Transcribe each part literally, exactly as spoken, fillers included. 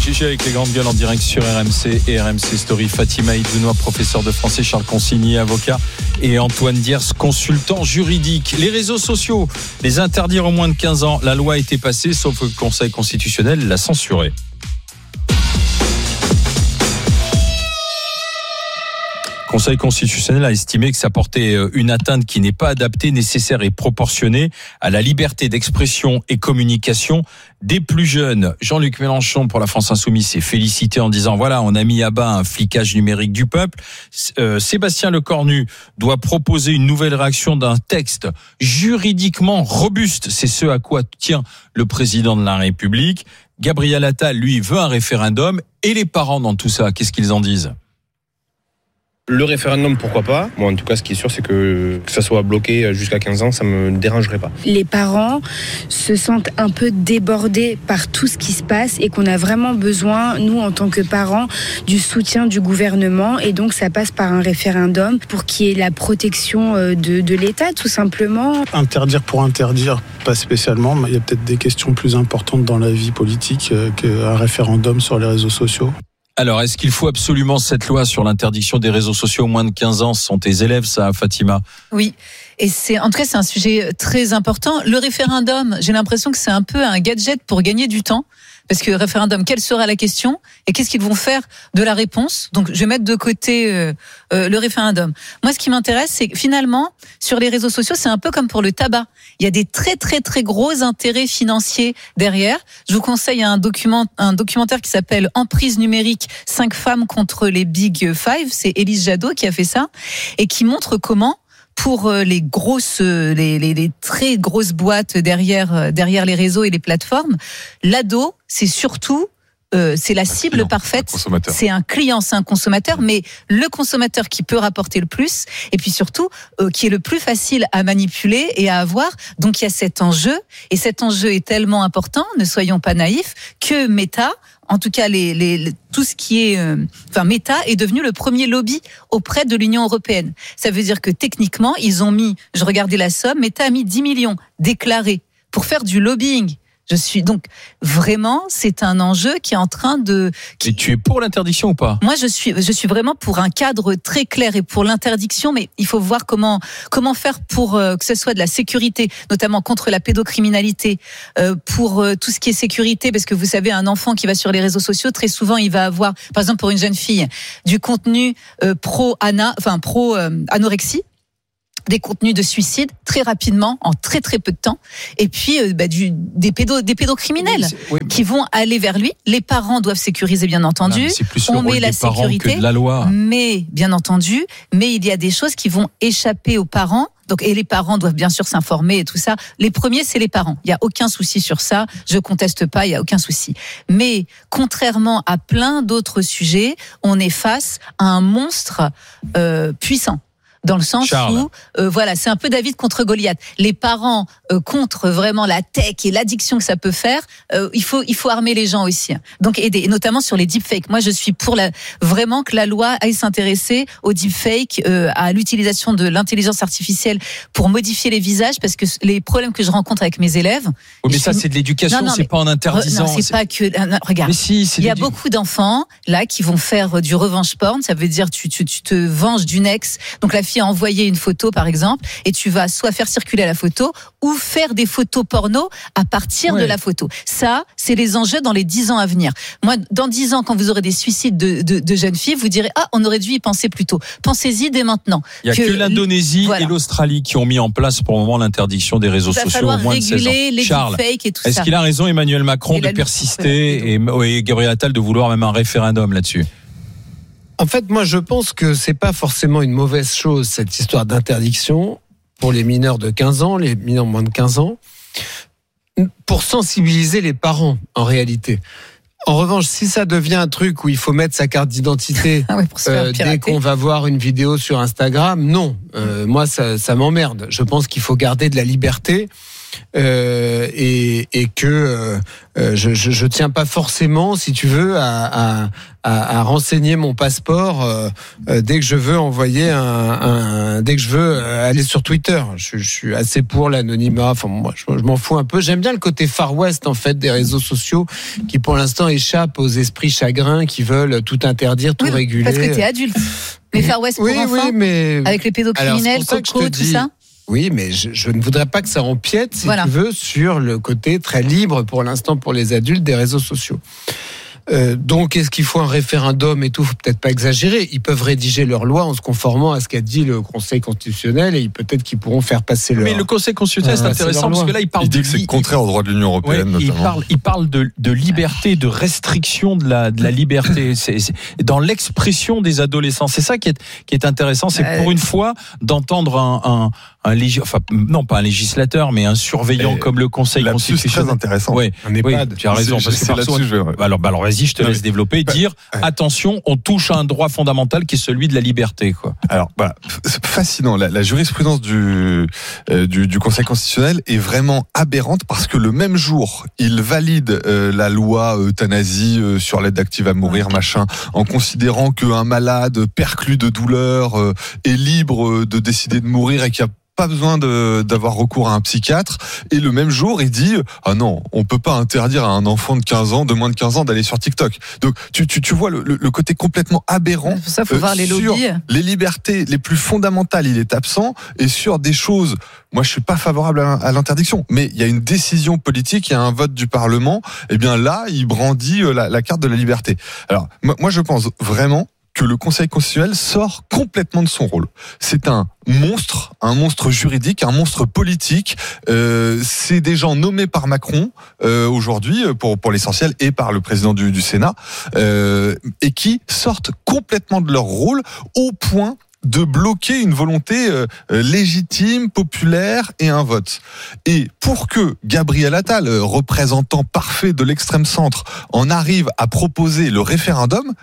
G G avec les grandes gueules en direct sur R M C et R M C Story. Fatima Idounois, professeur de français, Charles Consigny, avocat, et Antoine Diers, consultant juridique. Les réseaux sociaux, les interdire aux moins de quinze ans. La loi a été passée, sauf que le Conseil constitutionnel l'a censurée. Le Conseil constitutionnel a estimé que ça portait une atteinte qui n'est pas adaptée, nécessaire et proportionnée à la liberté d'expression et communication des plus jeunes. Jean-Luc Mélenchon, pour la France Insoumise, s'est félicité en disant voilà, on a mis à bas un flicage numérique du peuple. Euh, Sébastien Lecornu doit proposer une nouvelle rédaction d'un texte juridiquement robuste. C'est ce à quoi tient le président de la République. Gabriel Attal, lui, veut un référendum. Et les parents dans tout ça, qu'est-ce qu'ils en disent ? Le référendum, pourquoi pas. Moi, en tout cas, ce qui est sûr, c'est que que ça soit bloqué jusqu'à quinze ans, ça me dérangerait pas. Les parents se sentent un peu débordés par tout ce qui se passe et qu'on a vraiment besoin, nous, en tant que parents, du soutien du gouvernement. Et donc, ça passe par un référendum pour qu'il y ait la protection de, de l'État, tout simplement. Interdire pour interdire, pas spécialement. Mais il y a peut-être des questions plus importantes dans la vie politique qu'un référendum sur les réseaux sociaux. Alors, est-ce qu'il faut absolument cette loi sur l'interdiction des réseaux sociaux aux moins de quinze ans ? Ce sont tes élèves, ça, Fatima ? Oui, et c'est, en tout cas, c'est un sujet très important. Le référendum, j'ai l'impression que c'est un peu un gadget pour gagner du temps. Parce que référendum, quelle sera la question et qu'est-ce qu'ils vont faire de la réponse ? Donc, je vais mettre de côté euh, euh, le référendum. Moi, ce qui m'intéresse, c'est que finalement, sur les réseaux sociaux, c'est un peu comme pour le tabac. Il y a des très, très, très gros intérêts financiers derrière. Je vous conseille un, document, un documentaire qui s'appelle « Emprise numérique, cinq femmes contre les Big Five ». C'est Élise Jadot qui a fait ça et qui montre comment, pour les grosses, les, les, les très grosses boîtes derrière, derrière les réseaux et les plateformes, l'ado, c'est surtout, euh, c'est la cible client, parfaite. C'est un client, c'est un consommateur, mais le consommateur qui peut rapporter le plus, et puis surtout, euh, qui est le plus facile à manipuler et à avoir. Donc il y a cet enjeu, et cet enjeu est tellement important, ne soyons pas naïfs, que Meta, en tout cas, les, les, les, tout ce qui est, euh, enfin, Meta est devenu le premier lobby auprès de l'Union européenne. Ça veut dire que techniquement, ils ont mis, je regardais la somme, Meta a mis dix millions déclarés pour faire du lobbying. Je suis donc vraiment, c'est un enjeu qui est en train de. Qui... Et tu es pour l'interdiction ou pas ? Moi, je suis, je suis vraiment pour un cadre très clair et pour l'interdiction, mais il faut voir comment comment faire pour euh, que ce soit de la sécurité, notamment contre la pédocriminalité, euh, pour euh, tout ce qui est sécurité, parce que vous savez, un enfant qui va sur les réseaux sociaux, très souvent, il va avoir, par exemple, pour une jeune fille, du contenu euh, pro ana, enfin pro euh, anorexie. Des contenus de suicide très rapidement, en très très peu de temps, et puis euh, bah, du, des, pédo, des pédocriminels oui, mais... qui vont aller vers lui. Les parents doivent sécuriser, bien entendu. Non, c'est plus on met la sécurité, que de la loi. Mais bien entendu, mais il y a des choses qui vont échapper aux parents. Donc, et les parents doivent bien sûr s'informer et tout ça. Les premiers, c'est les parents. Il y a aucun souci sur ça. Je conteste pas, il y a aucun souci. Mais contrairement à plein d'autres sujets, on est face à un monstre euh, puissant. Dans le sens Charles. où, euh, voilà, c'est un peu David contre Goliath. Les parents euh, contre vraiment la tech et l'addiction que ça peut faire. Euh, il faut, il faut armer les gens aussi. Donc aider, et notamment sur les deepfakes. Moi, je suis pour la, vraiment que la loi aille s'intéresser aux deepfakes, euh, à l'utilisation de l'intelligence artificielle pour modifier les visages, parce que les problèmes que je rencontre avec mes élèves. Oui, mais ça, c'est de l'éducation, non, non, c'est mais, pas en interdisant. Non, c'est, c'est... pas que. Non, regarde. Mais si, c'est il y a beaucoup d'enfants là qui vont faire du revenge porn. Ça veut dire tu, tu, tu te venges d'une ex. Donc la a envoyé une photo par exemple et tu vas soit faire circuler la photo ou faire des photos porno à partir ouais. de la photo. Ça, c'est les enjeux dans les dix ans à venir. Moi, dans dix ans, quand vous aurez des suicides de, de, de jeunes filles, vous direz « Ah, on aurait dû y penser plus tôt ». Pensez-y dès maintenant. Il n'y a que, que l'Indonésie voilà. et l'Australie qui ont mis en place pour le moment l'interdiction des réseaux sociaux au moins de seize ans. Les Charles, fake et tout est-ce ça. qu'il a raison Emmanuel Macron et de persister et, et Gabriel Attal de vouloir même un référendum là-dessus ? En fait, moi, je pense que c'est pas forcément une mauvaise chose, cette histoire d'interdiction pour les mineurs de quinze ans, les mineurs moins de quinze ans, pour sensibiliser les parents, en réalité. En revanche, si ça devient un truc où il faut mettre sa carte d'identité ah oui, euh, dès qu'on va voir une vidéo sur Instagram, non. Euh, moi, ça, ça m'emmerde. Je pense qu'il faut garder de la liberté. euh, et, et que euh, je, je, je tiens pas forcément, si tu veux, à, à, à, à renseigner mon passeport euh, euh, dès que je veux envoyer un, un dès que je veux aller sur Twitter. Je, je suis assez pour l'anonymat. Enfin, moi, je, je m'en fous un peu. J'aime bien le côté Far West en fait des réseaux sociaux qui, pour l'instant, échappent aux esprits chagrins qui veulent tout interdire, tout oui, réguler. Parce que t'es adulte. Mais Far West pour oui, enfants, oui, mais avec les pédocriminels, Coco, tout ça. Oui, mais je, je ne voudrais pas que ça empiète, si voilà. tu veux, sur le côté très libre pour l'instant pour les adultes des réseaux sociaux. Euh, donc, est-ce qu'il faut un référendum et tout? Faut peut-être pas exagérer. Ils peuvent rédiger leur loi en se conformant à ce qu'a dit le Conseil constitutionnel et peut-être qu'ils pourront faire passer leur. Mais le Conseil constitutionnel, euh, c'est intéressant parce que là, il parle il dit de que c'est contraire au droit de l'Union européenne, ouais, notamment. Il parle, il parle de, de liberté, de restriction de la, de la liberté. C'est, c'est dans l'expression des adolescents. C'est ça qui est, qui est intéressant. C'est euh... pour une fois d'entendre un, un, un légis, enfin non pas un législateur, mais un surveillant et comme le Conseil constitutionnel. C'est très intéressant. Ouais, un EHPAD. Oui, tu as raison. C'est, parce c'est que là-dessus, je vais... bah alors, bah alors vas-y, je te non, laisse mais... développer et bah, dire ouais. attention, on touche à un droit fondamental qui est celui de la liberté, quoi. Alors voilà, c'est fascinant. La, la jurisprudence du, euh, du du Conseil constitutionnel est vraiment aberrante parce que le même jour, il valide euh, la loi euthanasie euh, sur l'aide active à mourir, ouais. machin, en considérant qu'un malade perclus de douleur euh, est libre de décider de mourir et qu'il y a pas besoin de, d'avoir recours à un psychiatre. Et le même jour, il dit ah non, on peut pas interdire à un enfant de quinze ans, de moins de quinze ans, d'aller sur TikTok. Donc tu tu tu vois le, le, le côté complètement aberrant. Pour ça, faut euh, voir les sur lobbies. Les libertés les plus fondamentales, il est absent, et sur des choses, moi je suis pas favorable à, à l'interdiction, mais il y a une décision politique, il y a un vote du Parlement. Et bien là, il brandit la, la carte de la liberté. Alors moi je pense vraiment que le Conseil constitutionnel sort complètement de son rôle. C'est un monstre, un monstre juridique, un monstre politique. Euh, c'est des gens nommés par Macron euh, aujourd'hui, pour pour l'essentiel, et par le président du, du Sénat, euh, et qui sortent complètement de leur rôle au point de bloquer une volonté euh, légitime, populaire et un vote. Et pour que Gabriel Attal, représentant parfait de l'extrême centre, en arrive à proposer le référendum,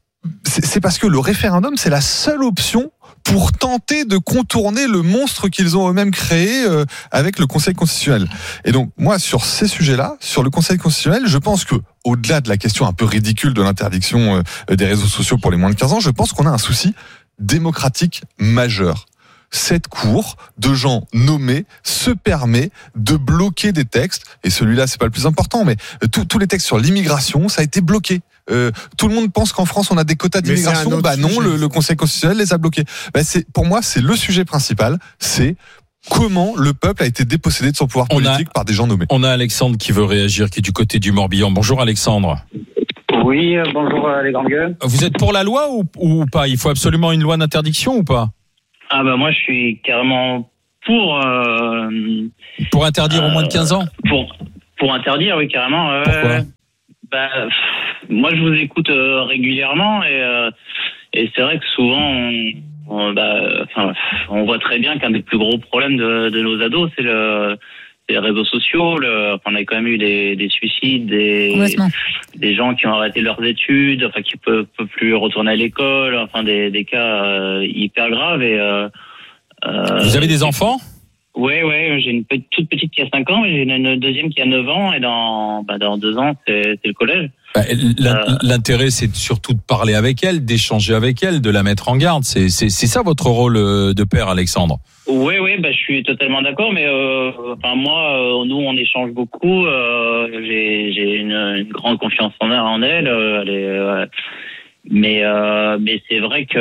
c'est parce que le référendum, c'est la seule option pour tenter de contourner le monstre qu'ils ont eux-mêmes créé euh, avec le Conseil constitutionnel. Et donc, moi, sur ces sujets-là, sur le Conseil constitutionnel, je pense que, au-delà de la question un peu ridicule de l'interdiction euh, des réseaux sociaux pour les moins de quinze ans, je pense qu'on a un souci démocratique majeur. Cette cour de gens nommés se permet de bloquer des textes, et celui-là c'est pas le plus important, mais tous, tous les textes sur l'immigration, ça a été bloqué. Euh, tout le monde pense qu'en France on a des quotas d'immigration, bah non, le, le Conseil constitutionnel les a bloqués. Bah c'est, pour moi c'est le sujet principal, c'est comment le peuple a été dépossédé de son pouvoir politique a, par des gens nommés. On a Alexandre qui veut réagir, qui est du côté du Morbihan. Bonjour Alexandre. Oui, euh, bonjour euh, les grandes gueules. Vous êtes pour la loi ou, ou pas? Il faut absolument une loi d'interdiction ou pas? Ah bah moi je suis carrément pour... Euh, pour interdire euh, au moins de quinze ans pour, pour interdire, oui, carrément. Euh, Pourquoi bah, pff, moi je vous écoute euh, régulièrement et, euh, et c'est vrai que souvent on, on, bah, enfin, on voit très bien qu'un des plus gros problèmes de, de nos ados c'est le... les réseaux sociaux, le, enfin, on a quand même eu des, des suicides, des, des gens qui ont arrêté leurs études, enfin qui peuvent, peuvent plus retourner à l'école, enfin des, des cas euh, hyper graves. Et euh, euh, vous avez des enfants? Ouais, ouais, j'ai une petite, toute petite qui a cinq ans, et j'ai une, une deuxième qui a neuf ans, et dans, bah, dans deux ans c'est, c'est le collège. Bah, l'intérêt, c'est surtout de parler avec elle, d'échanger avec elle, de la mettre en garde. C'est, c'est, c'est ça votre rôle de père, Alexandre? Oui, oui, bah, je suis totalement d'accord, mais euh, enfin moi, euh, nous, on échange beaucoup. Euh, j'ai, j'ai une, une grande confiance en elle. En elle, euh, elle est, euh, mais euh, mais c'est vrai que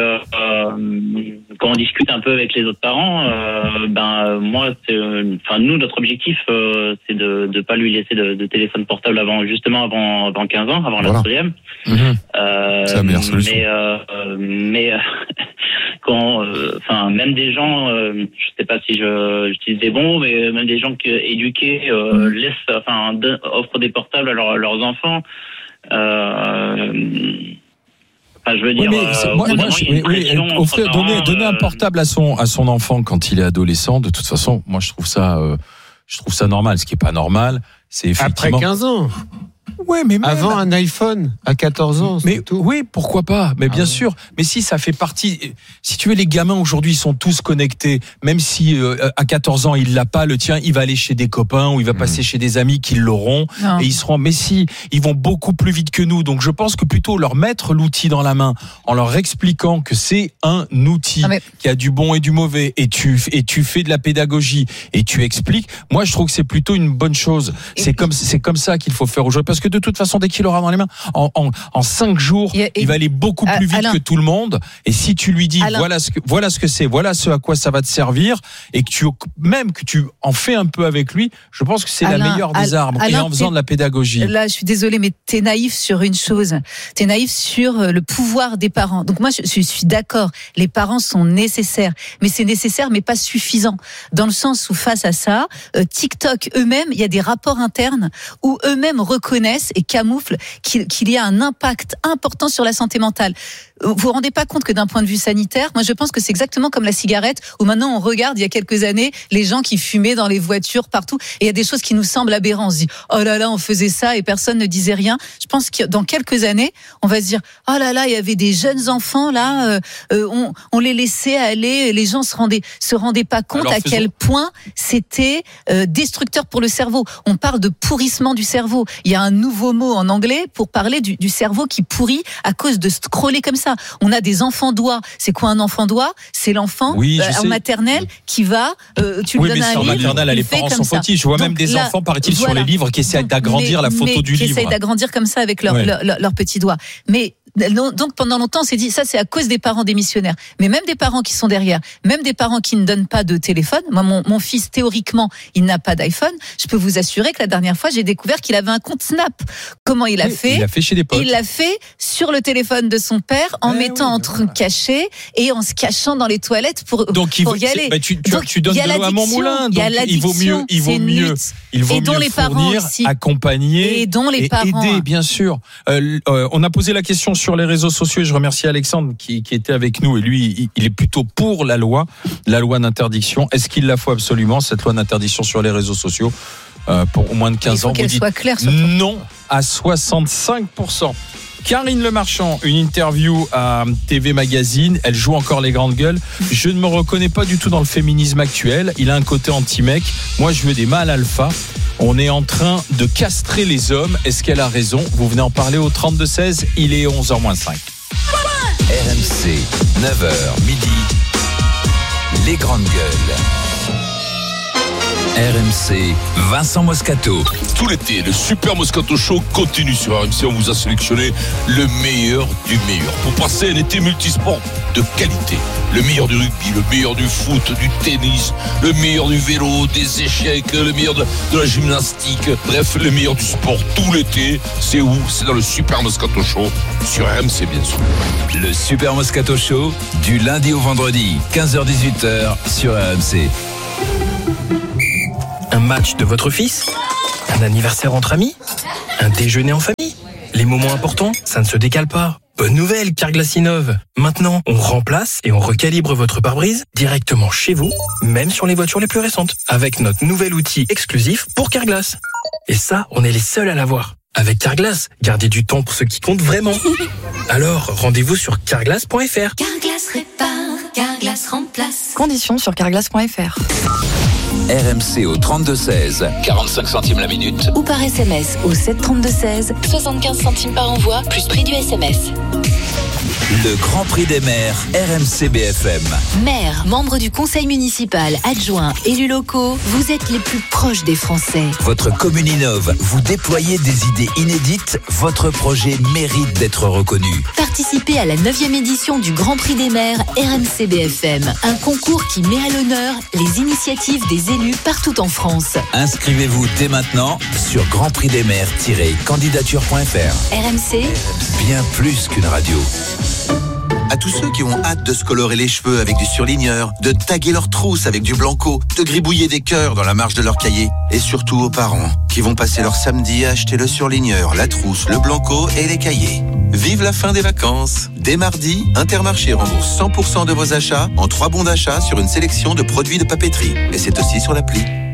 euh, quand on discute un peu avec les autres parents, euh, ben moi, c'est, enfin nous, notre objectif, euh, c'est de de pas lui laisser de, de téléphone portable avant justement avant avant quinze ans, avant voilà. la troisième. Mmh. Euh, c'est la meilleure solution. Mais euh, mais quand, enfin, euh, même des gens, euh, je sais pas si je, j'utilise des bons mots, mais même des gens qui éduqués euh, laissent, enfin, de, offrent des portables à, leur, à leurs enfants. Euh, Enfin, je veux dire, oui, euh, moi, moi, je, oui, oui, offrir, donner, donner un portable à son à son enfant quand il est adolescent. De toute façon, moi, je trouve ça, euh, je trouve ça normal. Ce qui est pas normal, c'est effectivement après quinze ans. Ouais, mais même... Avant un iPhone à quatorze ans, mais c'est tout. Oui, pourquoi pas. Mais bien Ah ouais. sûr. Mais si ça fait partie, si tu veux, les gamins aujourd'hui ils sont tous connectés. Même si euh, à quatorze ans il l'a pas, le tien, il va aller chez des copains ou il va Mmh. passer chez des amis qui l'auront Non. et ils seront. Mais si, ils vont beaucoup plus vite que nous. Donc je pense que plutôt leur mettre l'outil dans la main en leur expliquant que c'est un outil Non, mais- qui a du bon et du mauvais et tu et tu fais de la pédagogie et tu expliques. Moi, je trouve que c'est plutôt une bonne chose. Et C'est puis- comme c'est comme ça qu'il faut faire aujourd'hui parce que de toute façon, dès qu'il aura dans les mains, en en, en cinq jours, Et- et- il va aller beaucoup Ah, plus vite Alain. que tout le monde. Et si tu lui dis Alain. voilà ce que voilà ce que c'est, voilà ce à quoi ça va te servir, et que tu même que tu en fais un peu avec lui, je pense que c'est la Alain, meilleure des Al- armes. et Alain, en faisant t'es- de la pédagogie. Là, je suis désolée, mais t'es naïf sur une chose. T'es naïf sur euh, le pouvoir des parents. Donc moi, je, je suis d'accord. Les parents sont nécessaires, mais c'est nécessaire, mais pas suffisant. Dans le sens où face à ça, euh, TikTok eux-mêmes, il y a des rapports internes où eux-mêmes reconnaissent et camouflent qu'il, qu'il y a un impact important sur la santé mentale. Vous vous rendez pas compte que d'un point de vue sanitaire, moi je pense que c'est exactement comme la cigarette, où maintenant on regarde il y a quelques années les gens qui fumaient dans les voitures partout, et il y a des choses qui nous semblent aberrantes. On se dit oh là là, on faisait ça et personne ne disait rien. Je pense que dans quelques années, on va se dire oh là là, il y avait des jeunes enfants là, euh, euh, on, on les laissait aller, les gens se rendaient se rendaient pas compte Alors, à faisons- quel point c'était euh, destructeur pour le cerveau. On parle de pourrissement du cerveau. Il y a un nouveau mot en anglais pour parler du, du cerveau qui pourrit à cause de scroller comme ça. On a des enfants doigts. C'est quoi un enfant doigt? C'est l'enfant Oui, je euh, en sais. maternelle qui va, euh, tu lui Oui, donnes mais un sur livre, maternelle, il les fait parents comme sont ça. fautifs. Je vois même Donc des là, enfants, paraît-il, voilà. sur les livres qui essaient Donc, d'agrandir mais- la photo mais du qui livre. essayent d'agrandir comme ça avec leur, Ouais. leur, leur, leur petit doigt. Mais non, donc pendant longtemps, on s'est dit ça, c'est à cause des parents démissionnaires. Mais même des parents qui sont derrière, même des parents qui ne donnent pas de téléphone. Moi, mon, mon fils, théoriquement, il n'a pas d'iPhone. Je peux vous assurer que la dernière fois, j'ai découvert qu'il avait un compte Snap. Comment il a Oui, fait? Il l'a fait chez des potes. Il l'a fait sur le téléphone de son père en Eh mettant oui, en truc caché et en se cachant dans les toilettes pour, Donc il pour vaut, y aller. bah, tu, tu, Donc, tu donnes il y a de l'eau à mon l'addiction, moulin. il y a Donc il vaut mieux, il vaut l'addiction, c'est mieux, lutte. il vaut Et dont mieux les parents fournir, aussi. accompagner Et dont les parents. aider, bien sûr. Euh, euh, on a posé la question sur les réseaux sociaux et je remercie Alexandre qui, qui était avec nous et lui, il, il est plutôt pour la loi, la loi d'interdiction. Est-ce qu'il la faut absolument cette loi d'interdiction sur les réseaux sociaux euh, pour au moins de Il quinze faut ans? Vous qu'elle dites soit claire surtout. non à soixante-cinq pour cent. Karine Le Marchand, une interview à T V Magazine. Elle joue encore les grandes gueules. Je ne me reconnais pas du tout dans le féminisme actuel. Il a un côté anti-mec. Moi, je veux des mâles alpha. On est en train de castrer les hommes. Est-ce qu'elle a raison? Vous venez en parler au trente-deux seize. Il est onze heures moins cinq. R M C, neuf heures midi, les grandes gueules. R M C, Vincent Moscato. Tout l'été, le Super Moscato Show continue sur R M C. On vous a sélectionné le meilleur du meilleur pour passer un été multisport de qualité. Le meilleur du rugby, le meilleur du foot, du tennis, le meilleur du vélo, des échecs, le meilleur de, de la gymnastique. Bref, le meilleur du sport tout l'été. C'est où? C'est dans le Super Moscato Show sur R M C, bien sûr. Le Super Moscato Show, du lundi au vendredi, quinze heures dix-huit heures sur R M C. Un match de votre fils? Un anniversaire entre amis? Un déjeuner en famille? Les moments importants, ça ne se décale pas. Bonne nouvelle, Carglass innove. Maintenant, on remplace et on recalibre votre pare-brise directement chez vous, même sur les voitures les plus récentes, avec notre nouvel outil exclusif pour Carglass. Et ça, on est les seuls à l'avoir. Avec Carglass, gardez du temps pour ce qui compte vraiment. Alors, rendez-vous sur carglass point f r. Carglass répare, Carglass remplace. Conditions sur carglass point f r. R M C au trente-deux seize, quarante-cinq centimes la minute. Ou par S M S au sept trente-deux seize, soixante-quinze centimes par envoi, plus prix du S M S. Le Grand Prix des maires, R M C B F M. Maire, membre du conseil municipal, adjoint, élus locaux, vous êtes les plus proches des Français. Votre commune innove, vous déployez des idées inédites, votre projet mérite d'être reconnu. Participez à la neuvième édition du Grand Prix des maires R M C B F M, un concours qui met à l'honneur les initiatives des élus partout en France. Inscrivez-vous dès maintenant sur grand prix des maires tiret candidature point f r. R M C, Bien plus qu'une radio. À tous ceux qui ont hâte de se colorer les cheveux avec du surligneur, de taguer leurs trousses avec du blanco, de gribouiller des cœurs dans la marge de leur cahier. Et surtout aux parents qui vont passer leur samedi à acheter le surligneur, la trousse, le blanco et les cahiers. Vive la fin des vacances! Dès mardi, Intermarché rembourse cent pour cent de vos achats en trois bons d'achat sur une sélection de produits de papeterie. Et c'est aussi sur l'appli.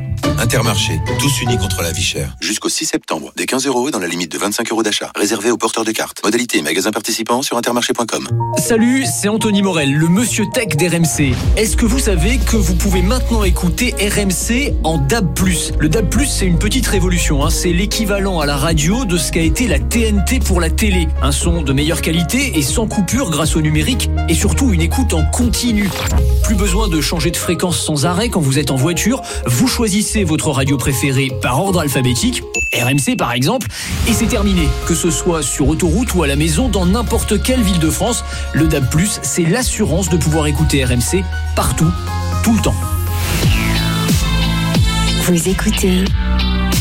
Intermarché, tous unis contre la vie chère. Jusqu'au six septembre, des quinze euros dans la limite de vingt-cinq euros d'achat. Réservé aux porteurs de cartes. Modalité et magasins participants sur intermarché point com. Salut, c'est Anthony Morel, le monsieur tech d'R M C. Est-ce que vous savez que vous pouvez maintenant écouter R M C en D A B plus? Le D A B plus, c'est une petite révolution. Hein. C'est l'équivalent à la radio de ce qu'a été la T N T pour la télé. Un son de meilleure qualité et sans coupure grâce au numérique et surtout une écoute en continu. Plus besoin de changer de fréquence sans arrêt quand vous êtes en voiture. Vous choisissez votre radio préférée par ordre alphabétique, R M C par exemple, et c'est terminé. Que ce soit sur autoroute ou à la maison, dans n'importe quelle ville de France, le D A B plus, c'est l'assurance de pouvoir écouter R M C partout, tout le temps. Vous écoutez